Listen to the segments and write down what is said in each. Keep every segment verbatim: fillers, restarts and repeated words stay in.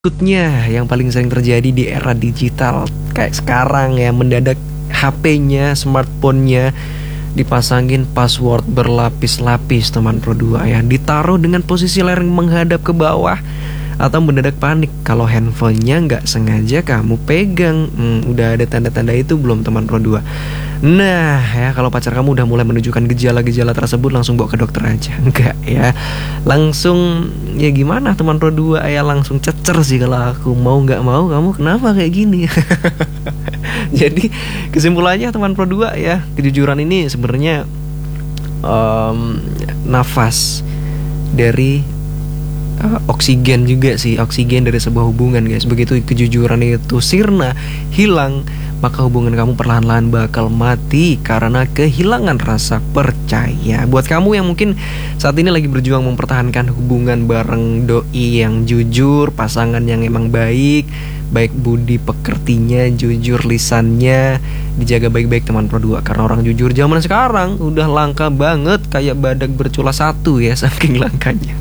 Berikutnya yang paling sering terjadi di era digital kayak sekarang ya, mendadak H P-nya, smartphone-nya dipasangin password berlapis-lapis teman Pro dua ya, ditaruh dengan posisi layar menghadap ke bawah, atau mendadak panik kalau handphonenya nggak sengaja kamu pegang. hmm, Udah ada tanda-tanda itu belum teman Pro dua? Nah ya, kalau pacar kamu udah mulai menunjukkan gejala-gejala tersebut, langsung bawa ke dokter aja. Enggak ya, langsung ya gimana teman Pro dua ya, langsung cecer sih kalau aku. Mau nggak mau kamu kenapa kayak gini? Jadi kesimpulannya teman Pro dua ya, kejujuran ini sebenarnya um, nafas dari uh, oksigen juga sih, oksigen dari sebuah hubungan guys. Begitu kejujuran itu sirna, hilang, maka hubungan kamu perlahan-lahan bakal mati karena kehilangan rasa percaya. Buat kamu yang mungkin saat ini lagi berjuang mempertahankan hubungan bareng doi yang jujur, pasangan yang emang baik, baik budi pekertinya, jujur lisannya, dijaga baik-baik teman Pro dua. Karena orang jujur zaman sekarang udah langka banget, kayak badak bercula satu ya, saking langkanya.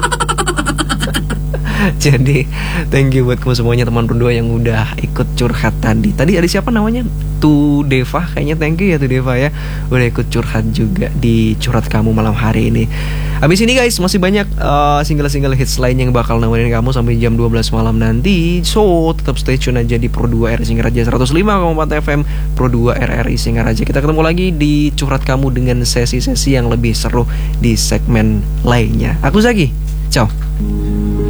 Jadi thank you buat kamu semuanya teman Pro dua yang udah ikut curhat tadi. Tadi ada siapa namanya? Tu Deva, kayaknya thank you ya Tu Deva ya, udah ikut curhat juga di curhat kamu malam hari ini. Habis ini guys, masih banyak uh, single-single hits lain yang bakal nemenin kamu sampai jam dua belas malam nanti. So tetap stay tune aja di Pro dua R I Singaraja seratus lima koma empat F M, Pro dua R R I Singaraja. Kita ketemu lagi di curhat kamu dengan sesi-sesi yang lebih seru di segmen lainnya. Aku Zaki, ciao.